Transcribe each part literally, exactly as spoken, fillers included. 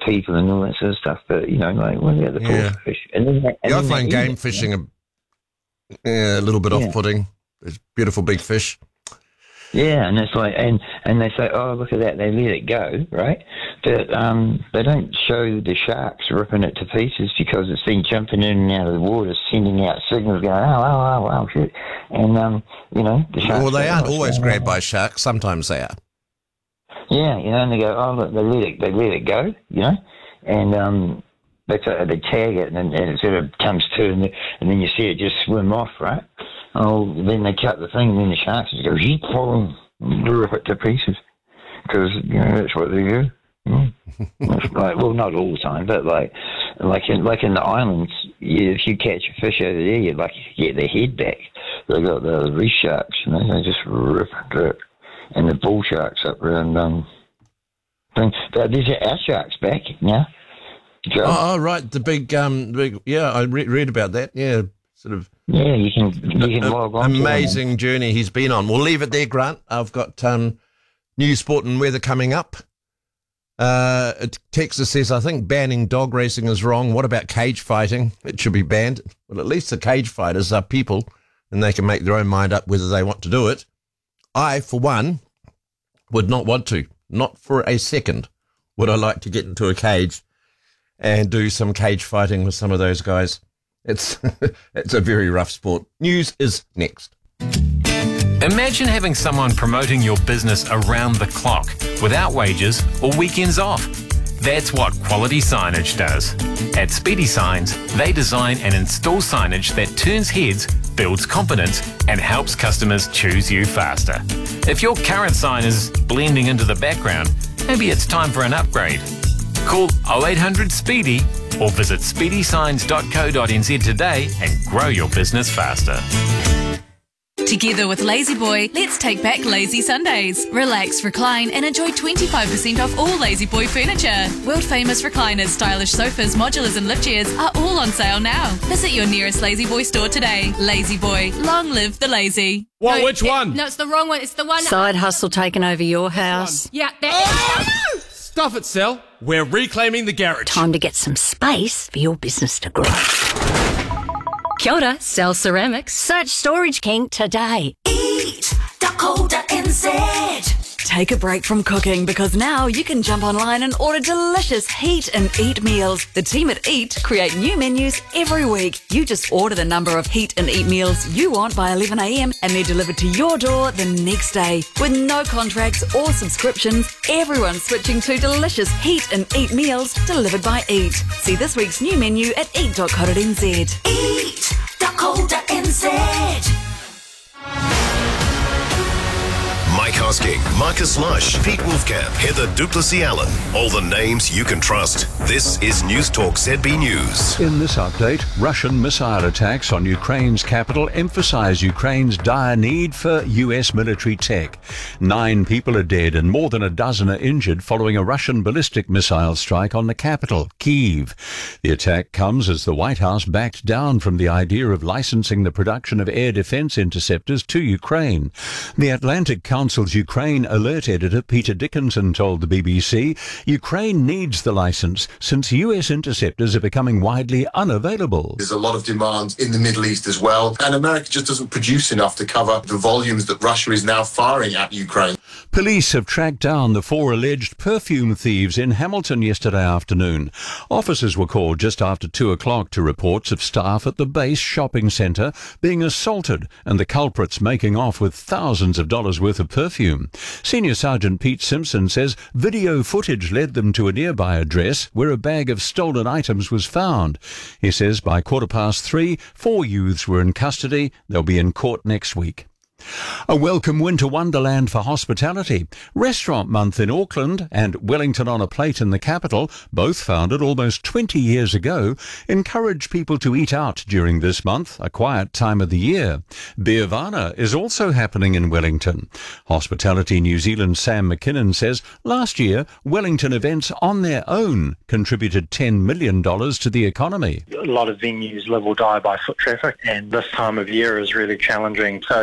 people and all that sort of stuff. But, you know, like, what about the Yeah. poor fish? And then, and Yeah, I then find they eat game it, fishing you know? a, yeah, a little bit Yeah. off-putting. There's beautiful big fish. Yeah, and it's like, and, and they say, oh, look at that, they let it go, right? But um, they don't show the sharks ripping it to pieces because it's been jumping in and out of the water, sending out signals going, oh, oh, oh, oh, shit. And, um, you know, the sharks... Well, they go, aren't "Oh, always oh, grabbed oh." by sharks. Sometimes they are. Yeah, you know, and they go, oh, look, they let it, they let it go, you know? And um, they, they tag it, and, and it sort of comes to, and, the, and then you see it just swim off, right? Oh, then they cut the thing, and then the sharks just go, yeet, boom, rip it to pieces. Because, you know, that's what they do. Mm. Like, well, not all the time, but like like in, like in the islands, you, if you catch a fish over there, you'd like to get their head back. They got the reef sharks, you know, they just rip it. And the bull sharks up around, um, thing. But there's our sharks back now. Joe. Oh, oh, right, the big, um, big, yeah, I re- read about that, yeah, sort of. Yeah, you can you can a, log on. Amazing journey he's been on. We'll leave it there, Grant. I've got um, news, sport and weather coming up. Uh, Texas says, I think banning dog racing is wrong. What about cage fighting? It should be banned. Well, at least the cage fighters are people and they can make their own mind up whether they want to do it. I, for one, would not want to. Not for a second would I like to get into a cage and do some cage fighting with some of those guys. It's it's a very rough sport. News is next. Imagine having someone promoting your business around the clock without wages or weekends off. That's what Quality Signage does. At Speedy Signs, they design and install signage that turns heads, builds confidence, and helps customers choose you faster. If your current sign is blending into the background, maybe it's time for an upgrade. Call oh eight hundred SPEEDY or visit speedy signs dot co dot n z today and grow your business faster. Together with Lazy Boy, let's take back Lazy Sundays. Relax, recline and enjoy twenty-five percent off all Lazy Boy furniture. World famous recliners, stylish sofas, modulars and lift chairs are all on sale now. Visit your nearest Lazy Boy store today. Lazy Boy, long live the lazy. What? No, Which it- one? No, it's the wrong one. It's the one... Side hustle taking over your house. Yeah, that... Stuff it, Sal. We're reclaiming the garage. Time to get some space for your business to grow. Kia ora, Sal Ceramics. Search Storage King today. eat dot co dot n z. Take a break from cooking because now you can jump online and order delicious Heat and Eat meals. The team at Eat create new menus every week. You just order the number of Heat and Eat meals you want by eleven a m and they're delivered to your door the next day. With no contracts or subscriptions, everyone's switching to delicious Heat and Eat meals delivered by Eat. See this week's new menu at eat dot co dot n z. eat dot co dot n z. Mike Hosking, Marcus Lush, Pete Wolfcamp, Heather Duplessis-Allen. All the names you can trust. This is News Talk Z B News. In this update, Russian missile attacks on Ukraine's capital emphasize Ukraine's dire need for U S military tech. Nine people are dead and more than a dozen are injured following a Russian ballistic missile strike on the capital, Kyiv. The attack comes as the White House backed down from the idea of licensing the production of air defense interceptors to Ukraine. The Atlantic Council's Ukraine alert editor Peter Dickinson told the B B C Ukraine needs the license since U S interceptors are becoming widely unavailable. There's a lot of demand in the Middle East as well, and America just doesn't produce enough to cover the volumes that Russia is now firing at Ukraine. Police have tracked down the four alleged perfume thieves in Hamilton yesterday afternoon. Officers were called just after two o'clock to reports of staff at the base shopping centre being assaulted and the culprits making off with thousands of dollars worth of perfume. Senior Sergeant Pete Simpson says video footage led them to a nearby address where a bag of stolen items was found. He says by quarter past three, four youths were in custody. They'll be in court next week. A welcome winter wonderland for hospitality. Restaurant Month in Auckland and Wellington on a Plate in the capital, both founded almost twenty years ago, encourage people to eat out during this month, a quiet time of the year. Beervana is also happening in Wellington. Hospitality New Zealand's Sam McKinnon says last year Wellington events on their own contributed ten million dollars to the economy. A lot of venues live or die by foot traffic, and this time of year is really challenging. So these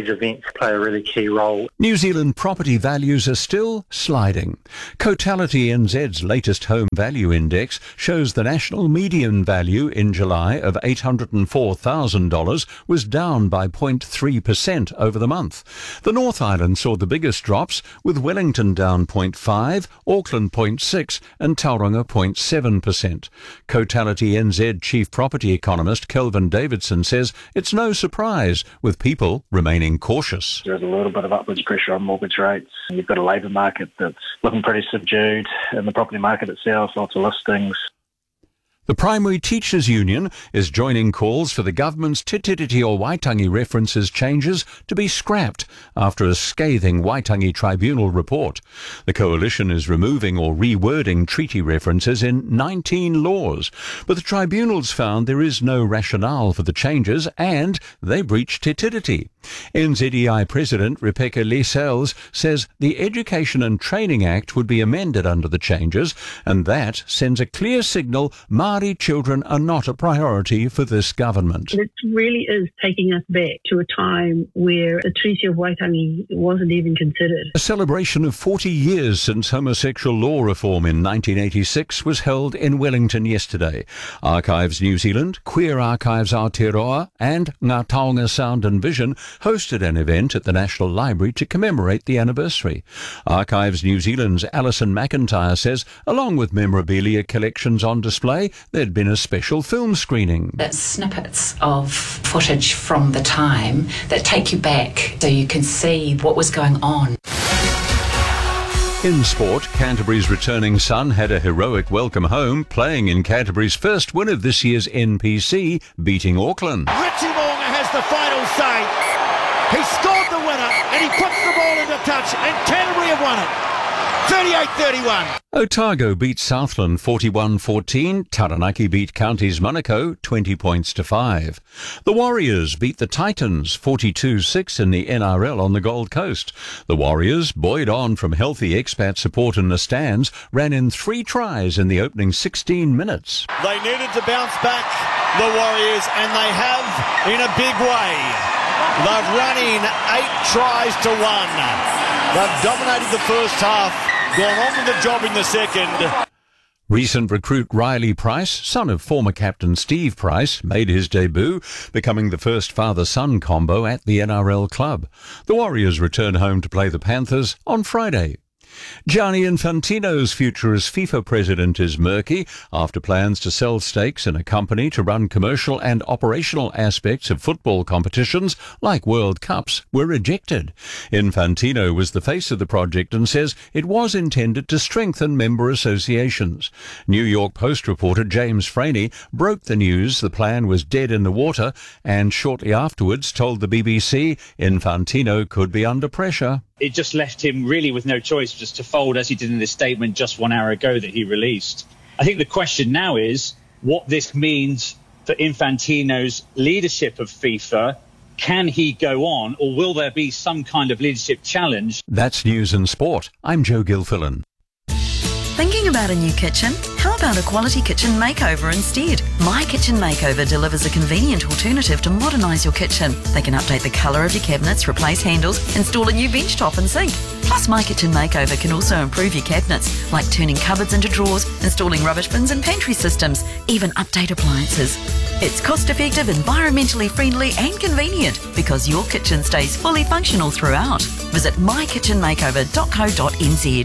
events play a really key role. New Zealand property values are still sliding. Cotality N Z's latest home value index shows the national median value in July of eight hundred four thousand dollars was down by zero point three percent over the month. The North Island saw the biggest drops, with Wellington down zero point five, Auckland zero point six and Tauranga zero point seven percent. Cotality N Z chief property economist Kelvin Davidson says it's no surprise, with people remaining cautious. There's a little bit of upwards pressure on mortgage rates. You've got a labour market that's looking pretty subdued, and the property market itself, lots of listings. The Primary Teachers Union is joining calls for the government's Te Tiriti o Waitangi references changes to be scrapped after a scathing Waitangi Tribunal report. The coalition is removing or rewording treaty references in nineteen laws, but the tribunals found there is no rationale for the changes and they breach Te Tiriti. N Z E I President Rebecca Lee-Sells says the Education and Training Act would be amended under the changes, and that sends a clear signal Māori children are not a priority for this government. It really is taking us back to a time where the Treaty of Waitangi wasn't even considered. A celebration of forty years since homosexual law reform in nineteen eighty-six was held in Wellington yesterday. Archives New Zealand, Queer Archives Aotearoa and Ngā Taonga Sound and Vision hosted an event at the National Library to commemorate the anniversary. Archives New Zealand's Alison McIntyre says, along with memorabilia collections on display, there'd been a special film screening. It's snippets of footage from the time that take you back so you can see what was going on. In sport, Canterbury's returning son had a heroic welcome home, playing in Canterbury's first win of this year's N P C, beating Auckland. Richie Mo'unga has the final say. He scored the winner and he puts the ball into touch, and Canterbury have won it. thirty-eight thirty-one. Otago beat Southland forty-one fourteen. Taranaki beat Counties Monaco twenty points to five. The Warriors beat the Titans forty-two six in the N R L on the Gold Coast. The Warriors, buoyed on from healthy expat support in the stands, ran in three tries in the opening sixteen minutes. They needed to bounce back, the Warriors, and they have in a big way. They've run in eight tries to one. They've dominated the first half, gone on with the job in the second. Recent recruit Riley Price, son of former captain Steve Price, made his debut, becoming the first father-son combo at the N R L club. The Warriors return home to play the Panthers on Friday. Gianni Infantino's future as FIFA president is murky after plans to sell stakes in a company to run commercial and operational aspects of football competitions like World Cups were rejected. Infantino was the face of the project and says it was intended to strengthen member associations. New York Post reporter James Franey broke the news the plan was dead in the water and shortly afterwards told the B B C Infantino could be under pressure. It just left him really with no choice just to fold, as he did in this statement just one hour ago that he released. I think the question now is what this means for Infantino's leadership of FIFA. Can he go on, or will there be some kind of leadership challenge? That's News and Sport. I'm Joe Gilfillan. Thinking about a new kitchen? How about a quality kitchen makeover instead? My Kitchen Makeover delivers a convenient alternative to modernise your kitchen. They can update the colour of your cabinets, replace handles, install a new bench top and sink. Plus, My Kitchen Makeover can also improve your cabinets, like turning cupboards into drawers, installing rubbish bins and pantry systems, even update appliances. It's cost-effective, environmentally friendly and convenient because your kitchen stays fully functional throughout. Visit my kitchen makeover dot co dot n z.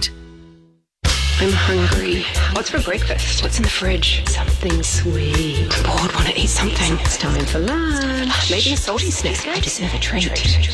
I'm hungry. What's for breakfast? What's in the fridge? Something sweet. I'm bored, want to eat something. It's time for lunch. Maybe a salty snack. I deserve a treat.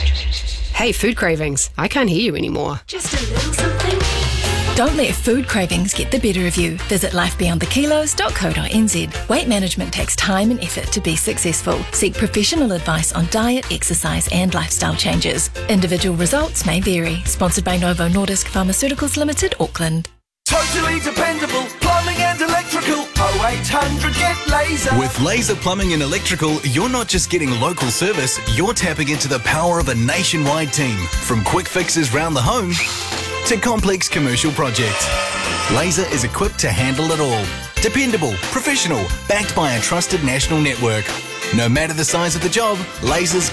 Hey, food cravings. I can't hear you anymore. Just a little something. Don't let food cravings get the better of you. Visit life beyond the kilos dot co dot n z. Weight management takes time and effort to be successful. Seek professional advice on diet, exercise and lifestyle changes. Individual results may vary. Sponsored by Novo Nordisk Pharmaceuticals Limited, Auckland. Totally dependable plumbing and electrical. oh eight hundred get Laser. With Laser Plumbing and Electrical, you're not just getting local service, you're tapping into the power of a nationwide team. From quick fixes round the home to complex commercial projects. Laser is equipped to handle it all. Dependable, professional, backed by a trusted national network. No matter the size of the job, Laser's